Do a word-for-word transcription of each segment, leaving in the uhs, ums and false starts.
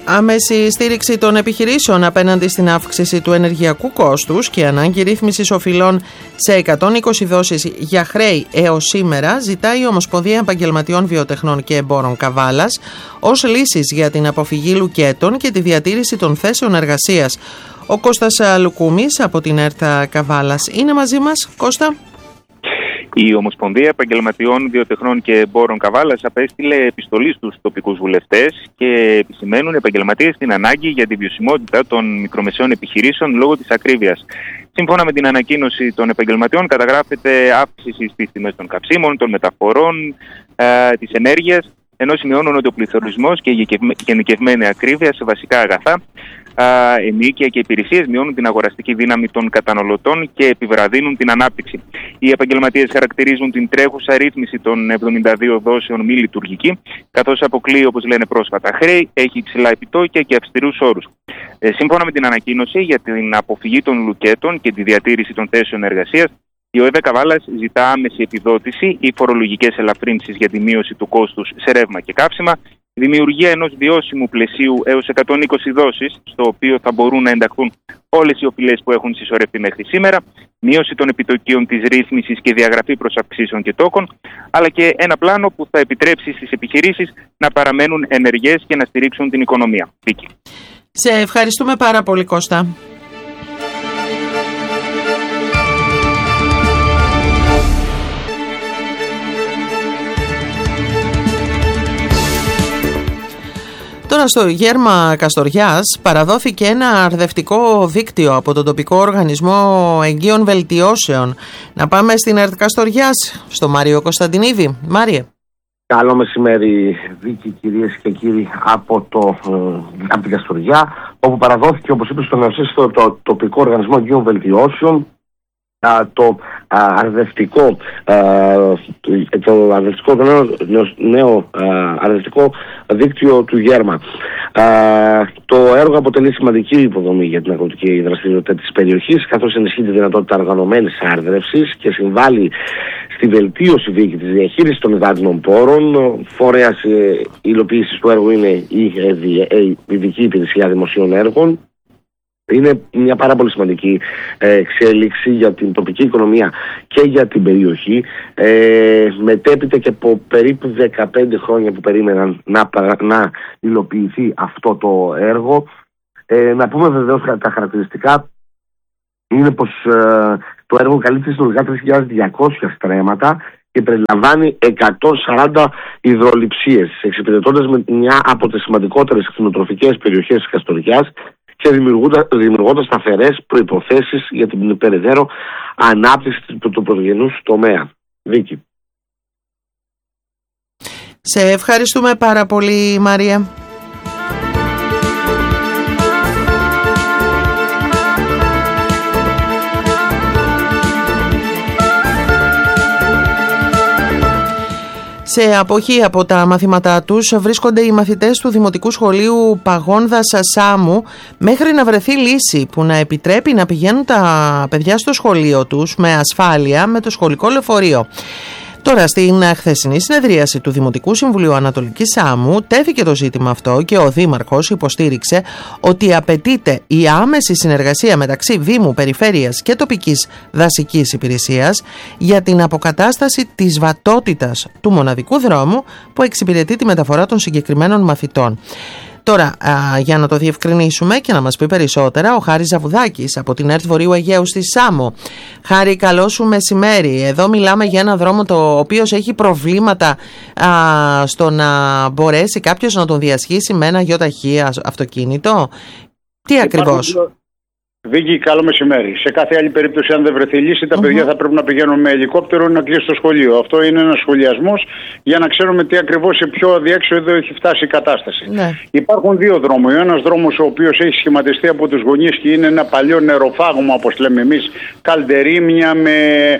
Άμεση στήριξη των επιχειρήσεων απέναντι στην αύξηση του ενεργειακού κόστους και ανάγκη ρύθμισης οφειλών σε εκατόν είκοσι δόσεις για χρέη έως σήμερα ζητάει η Ομοσπονδία Επαγγελματιών Βιοτεχνών και Εμπόρων Καβάλας ως λύσεις για την αποφυγή λουκέτων και τη διατήρηση των θέσεων εργασίας. Ο Κώστας Λουκούμης από την ΕΡΤ Καβάλας είναι μαζί μας. Κώστα. Η Ομοσπονδία Επαγγελματιών Βιοτεχνών και Εμπόρων Καβάλας απέστειλε επιστολή στους τοπικούς βουλευτές και επισημαίνουν οι επαγγελματίες την ανάγκη για τη βιωσιμότητα των μικρομεσαίων επιχειρήσεων λόγω της ακρίβειας. Σύμφωνα με την ανακοίνωση των επαγγελματιών, καταγράφεται αύξηση στις τιμές των καυσίμων, των μεταφορών, ε, της ενέργειας, ενώ σημειώνουν ότι ο πληθωρισμός και η γενικευμένη ακρίβεια σε βασικά αγαθά, ενίκεια και υπηρεσίες μειώνουν την αγοραστική δύναμη των καταναλωτών και επιβραδύνουν την ανάπτυξη. Οι επαγγελματίες χαρακτηρίζουν την τρέχουσα ρύθμιση των εβδομήντα δύο δόσεων μη λειτουργική, καθώς αποκλείει, όπως λένε πρόσφατα, χρέη, έχει υψηλά επιτόκια και αυστηρούς όρους. Ε, σύμφωνα με την ανακοίνωση για την αποφυγή των λουκέτων και τη διατήρηση των θέσεων εργασίας, η ΟΕΒ Καβάλας ζητά άμεση επιδότηση ή φορολογικές ελαφρύνσεις για τη μείωση του κόστους σε ρεύμα και καύσιμα, δημιουργία ενός βιώσιμου πλαισίου έως εκατόν είκοσι δόσεις, στο οποίο θα μπορούν να ενταχθούν όλες οι οφειλές που έχουν συσσωρευτεί μέχρι σήμερα, μείωση των επιτοκίων της ρύθμισης και διαγραφή προς αυξήσεων και τόκων, αλλά και ένα πλάνο που θα επιτρέψει στις επιχειρήσεις να παραμένουν ενεργές και να στηρίξουν την οικονομία. Βίκη. Σε ευχαριστούμε πάρα πολύ, Κώστα. Τώρα στο Γέρμα Καστοριάς παραδόθηκε ένα αρδευτικό δίκτυο από τον τοπικό οργανισμό εγγύων βελτιώσεων. Να πάμε στην ΕΡΤ Καστοριάς, στο Μάριο Κωνσταντινίδη. Μάριε. Καλό μεσημέρι, Βίκη, κυρίες και κύριοι, από, το, από την Καστοριά, όπου παραδόθηκε, όπως είπε, στον νεοσύστατο το τοπικό οργανισμό εγγύων βελτιώσεων το αρδευτικό, το αρδευτικό το νέο, νέο αρδευτικό δίκτυο του Γέρμα. Το έργο αποτελεί σημαντική υποδομή για την αγροτική δραστηριότητα της περιοχής, καθώς ενισχύει τη δυνατότητα οργανωμένης άρδρευσης και συμβάλλει στη βελτίωση δίκη της διαχείρισης των υδάτινων πόρων. Φορέας υλοποίησης του έργου είναι η Ειδική Υπηρεσία Δημοσίων Έργων. Είναι μια πάρα πολύ σημαντική ε, εξέλιξη για την τοπική οικονομία και για την περιοχή. Ε, μετέπειτα και από περίπου δεκαπέντε χρόνια που περίμεναν να, να υλοποιηθεί αυτό το έργο. Ε, να πούμε βεβαίως τα χαρακτηριστικά είναι πως ε, το έργο καλύπτει συνολικά τρεις χιλιάδες διακόσια στρέμματα και περιλαμβάνει εκατόν σαράντα υδρολειψίες, εξυπηρετώντας με μια από τις σημαντικότερες κτηνοτροφικές περιοχές της Καστοριάς και δημιουργώντας σταθερές προϋποθέσεις για την περαιτέρω ανάπτυξη του πρωτογενούς τομέα. Βίκη. Σε ευχαριστούμε πάρα πολύ, Μαρία. Σε αποχή από τα μαθήματά τους βρίσκονται οι μαθητές του Δημοτικού Σχολείου Παγόνδας Σάμου μέχρι να βρεθεί λύση που να επιτρέπει να πηγαίνουν τα παιδιά στο σχολείο τους με ασφάλεια με το σχολικό λεωφορείο. Τώρα, στην χθεσινή συνεδρίαση του Δημοτικού Συμβουλίου Ανατολικής Σάμου τέθηκε το ζήτημα αυτό και ο Δήμαρχος υποστήριξε ότι απαιτείται η άμεση συνεργασία μεταξύ Δήμου, Περιφέρειας και τοπικής δασικής υπηρεσίας για την αποκατάσταση της βατότητας του μοναδικού δρόμου που εξυπηρετεί τη μεταφορά των συγκεκριμένων μαθητών. Τώρα, α, για να το διευκρινίσουμε και να μας πει περισσότερα, ο Χάρης Ζαβουδάκης από την ΕΡΤ Βορείου Αιγαίου στη Σάμο. Χάρη, καλό σου μεσημέρι. Εδώ μιλάμε για ένα δρόμο το οποίος έχει προβλήματα α, στο να μπορέσει κάποιος να τον διασχίσει με ένα γιοταχή αυτοκίνητο. Τι ακριβώς? Βίκη, καλό μεσημέρι. Σε κάθε άλλη περίπτωση, αν δεν βρεθεί λύση, τα mm-hmm. παιδιά θα πρέπει να πηγαίνουν με ελικόπτερο να κλείσει το σχολείο. Αυτό είναι ένας σχολιασμός για να ξέρουμε τι ακριβώς, σε ποιο αδιέξοδο έχει φτάσει η κατάσταση. Ναι. Υπάρχουν δύο δρόμοι. Ο ένας δρόμος, ο οποίος έχει σχηματιστεί από τους γονείς και είναι ένα παλιό νεροφάγωμα, όπως λέμε εμείς, καλντερίμια με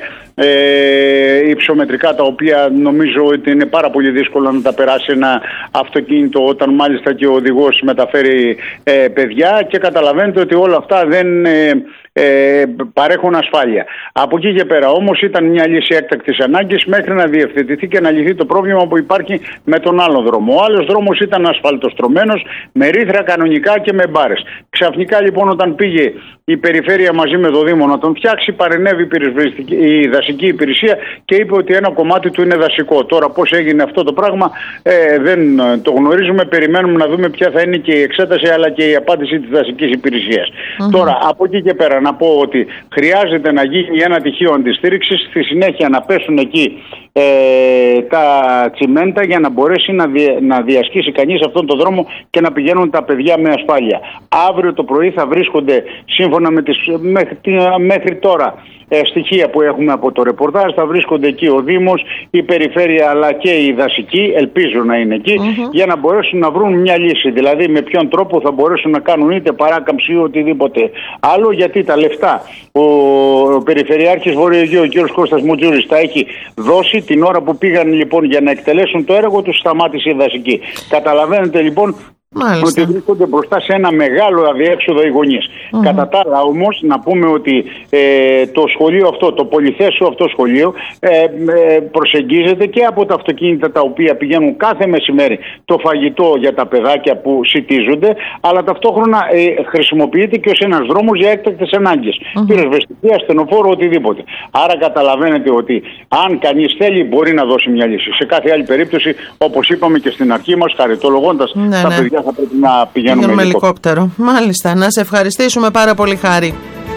ε, υψομετρικά, τα οποία νομίζω ότι είναι πάρα πολύ δύσκολο να τα περάσει ένα αυτοκίνητο, όταν μάλιστα και ο οδηγός μεταφέρει ε, παιδιά, και καταλαβαίνετε ότι όλα αυτά δεν ε, ε, παρέχουν ασφάλεια. Από εκεί και πέρα όμως ήταν μια λύση έκτακτης ανάγκης μέχρι να διευθετηθεί και να λυθεί το πρόβλημα που υπάρχει με τον άλλο δρόμο. Ο άλλος δρόμος ήταν ασφαλτοστρωμένος, με ρήθρα κανονικά και με μπάρες. Ξαφνικά λοιπόν όταν πήγε η περιφέρεια μαζί με το Δήμο να τον φτιάξει, παρενέβη η δασική υπηρεσία και είπε ότι ένα κομμάτι του είναι δασικό. Τώρα πώς έγινε αυτό το πράγμα ε, δεν το γνωρίζουμε, περιμένουμε να δούμε ποια θα είναι και η εξέταση αλλά και η απάντηση της δασικής υπηρεσίας. Mm-hmm. Τώρα από εκεί και πέρα να πω ότι χρειάζεται να γίνει ένα τυχείο αντιστήριξης, στη συνέχεια να πέσουν εκεί ε, τα τσιμέντα για να μπορέσει να, δια, να διασχίσει κανείς αυτόν τον δρόμο και να πηγαίνουν τα παιδιά με ασφάλεια. Αύριο το πρωί θα βρίσκονται σύμφωνα με τις μέχρι, μέχρι τώρα ε, στοιχεία που έχουμε από το ρεπορτάζ, θα βρίσκονται εκεί ο Δήμος, η Περιφέρεια αλλά και η δασική, ελπίζω να είναι εκεί, mm-hmm. για να μπορέσουν να βρουν μια λύση. Δηλαδή με ποιον τρόπο θα μπορέσουν να κάνουν είτε παράκαμψη ή οτιδήποτε άλλο, γιατί τα λεφτά ο, ο Περιφερειάρχης Βορειοαιγαίου, ο κ. Κώστας Μουτζούρης, τα έχει δώσει την ώρα που πήγαν λοιπόν για να εκτελέσουν το έργο τους, σταμάτησε η δασική. Καταλαβαίνετε λοιπόν Μάλιστα. ότι βρίσκονται μπροστά σε ένα μεγάλο αδιέξοδο οι γονείς. Mm-hmm. Κατά τα άλλα όμως να πούμε ότι ε, το σχολείο αυτό, το πολυθέσιο αυτό σχολείο ε, ε, προσεγγίζεται και από τα αυτοκίνητα τα οποία πηγαίνουν κάθε μεσημέρι το φαγητό για τα παιδάκια που σιτίζονται, αλλά ταυτόχρονα ε, χρησιμοποιείται και ως ένας δρόμος για έκτακτες ανάγκες. Mm-hmm. Πυροσβεστική, ασθενοφόρο, οτιδήποτε. Άρα καταλαβαίνετε ότι αν κανείς θέλει μπορεί να δώσει μια λύση. Σε κάθε άλλη περίπτωση, όπως είπαμε και στην αρχή μας, χαριτολογώντας ναι, τα ναι. παιδιά, θα πρέπει να πηγαίνουμε, πηγαίνουμε ελικόπτερο. ελικόπτερο. Μάλιστα, να σε ευχαριστήσουμε πάρα πολύ, Χάρη.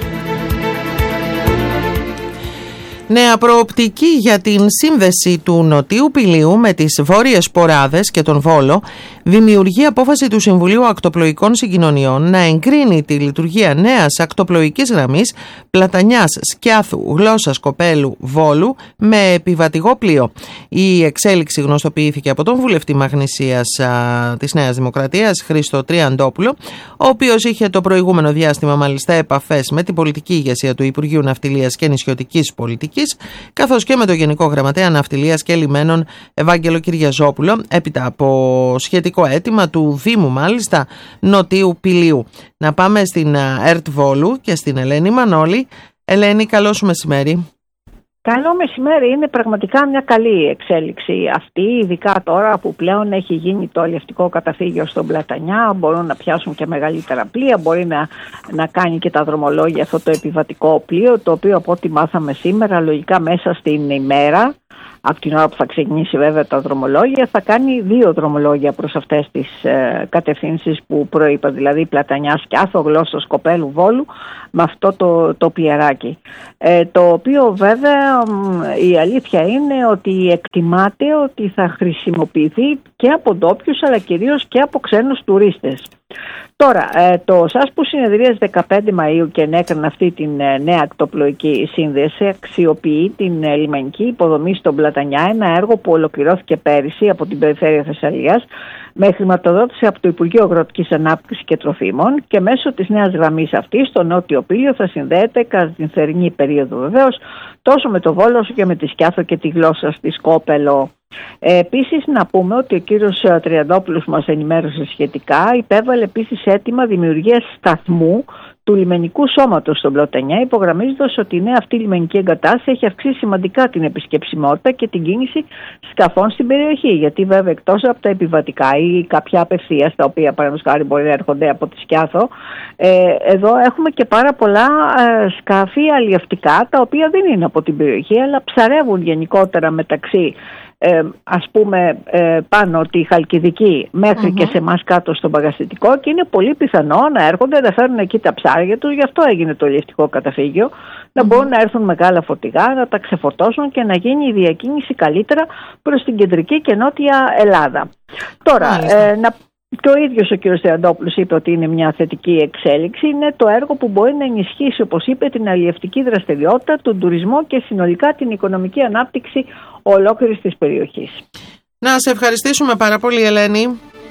Νέα προοπτική για την σύνδεση του Νοτίου Πηλίου με τις Βόρειες Ποράδες και τον Βόλο δημιουργεί απόφαση του Συμβουλίου Ακτοπλοϊκών Συγκοινωνιών να εγκρίνει τη λειτουργία νέας ακτοπλοϊκής γραμμής Πλατανιάς, Σκιάθου, Γλώσσας, Κοπέλου, Βόλου με επιβατηγό πλοίο. Η εξέλιξη γνωστοποιήθηκε από τον βουλευτή Μαγνησίας α, της Νέας Δημοκρατίας, Χρήστο Τριαντόπουλο, ο οποίος είχε το προηγούμενο διάστημα μάλιστα επαφές με την πολιτική ηγεσία του Υπουργείου Ναυτιλίας και Νησιωτικής Πολιτικής, καθώς και με το Γενικό Γραμματέα Ναυτιλίας και Λιμένων Ευάγγελο Κυριαζόπουλο, έπειτα από σχετικό αίτημα του Δήμου μάλιστα Νοτίου Πηλίου. Να πάμε στην ΕΡΤ Βόλου και στην Ελένη Μανώλη. Ελένη, καλό σου μεσημέρι. Καλό μεσημέρι. Είναι πραγματικά μια καλή εξέλιξη αυτή, ειδικά τώρα που πλέον έχει γίνει το αλλιευτικό καταφύγιο στον Πλατανιά, μπορούν να πιάσουν και μεγαλύτερα πλοία, μπορεί να, να κάνει και τα δρομολόγια αυτό το επιβατικό πλοίο, το οποίο από ό,τι μάθαμε σήμερα, λογικά μέσα στην ημέρα, από την ώρα που θα ξεκινήσει βέβαια τα δρομολόγια, θα κάνει δύο δρομολόγια προς αυτές τις ε, κατευθύνσεις που προείπα, δηλαδή Πλατανιά, Σκιάθο, Γλώσσας, Κοπέλου, Βόλου, με αυτό το, το πιεράκι. Ε, το οποίο βέβαια η αλήθεια είναι ότι εκτιμάται ότι θα χρησιμοποιηθεί και από ντόπιους αλλά κυρίως και από ξένους τουρίστες. Τώρα, το ΣΑΣ που συνεδρίας δεκαπέντε Μαΐου και ενέκρινε αυτή την νέα ακτοπλοϊκή σύνδεση αξιοποιεί την λιμενική υποδομή στον Πλατανιά, ένα έργο που ολοκληρώθηκε πέρυσι από την Περιφέρεια Θεσσαλίας με χρηματοδότηση από το Υπουργείο Αγροτικής Ανάπτυξης και Τροφίμων, και μέσω της νέας γραμμής αυτής το Νότιο Πήλιο θα συνδέεται κατά την θερινή περίοδο βεβαίως τόσο με το Βόλο όσο και με τη Σκιάθο και τη Γλώσσα στη Σκόπελο. Ε, επίσης να πούμε ότι ο κύριος Τριαντόπουλος μας ενημέρωσε σχετικά, υπέβαλε επίσης αίτημα δημιουργίας σταθμού του λιμενικού σώματος στον Πλατανιά, υπογραμμίζοντας ότι η νέα αυτή λιμενική εγκατάσταση έχει αυξήσει σημαντικά την επισκεψιμότητα και την κίνηση σκαφών στην περιοχή. Γιατί βέβαια εκτός από τα επιβατικά ή κάποια απευθείας, τα οποία παραδείγματος χάρη μπορεί να έρχονται από τη Σκιάθο, ε, εδώ έχουμε και πάρα πολλά ε, σκάφη αλλιευτικά, τα οποία δεν είναι από την περιοχή, αλλά ψαρεύουν γενικότερα μεταξύ. Ε, ας πούμε ε, πάνω τη Χαλκιδική μέχρι mm-hmm. και σε εμάς κάτω στο Παγαστητικό, και είναι πολύ πιθανό να έρχονται να φέρουν εκεί τα ψάρια τους, γι' αυτό έγινε το αλλιευτικό καταφύγιο, να mm-hmm. μπορούν να έρθουν μεγάλα φορτηγά, να τα ξεφορτώσουν και να γίνει η διακίνηση καλύτερα προς την κεντρική και νότια Ελλάδα. Τώρα, ε, να και ο ίδιος ο κ. Τριαντόπουλος είπε ότι είναι μια θετική εξέλιξη. Είναι το έργο που μπορεί να ενισχύσει, όπως είπε, την αλλιευτική δραστηριότητα, τον τουρισμό και συνολικά την οικονομική ανάπτυξη ολόκληρης της περιοχής. Να σε ευχαριστήσουμε πάρα πολύ, Ελένη.